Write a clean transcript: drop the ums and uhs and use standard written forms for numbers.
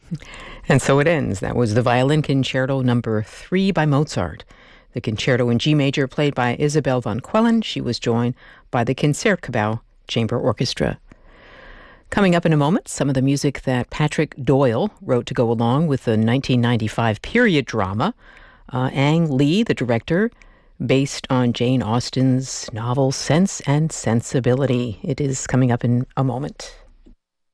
And so it ends. That was the Violin Concerto number 3 by Mozart. The concerto in G major played by Isabel von Quellen. She was joined by the Concertgebouw Chamber Orchestra. Coming up in a moment, some of the music that Patrick Doyle wrote to go along with the 1995 period drama. Ang Lee, the director, based on Jane Austen's novel Sense and Sensibility. It is coming up in a moment.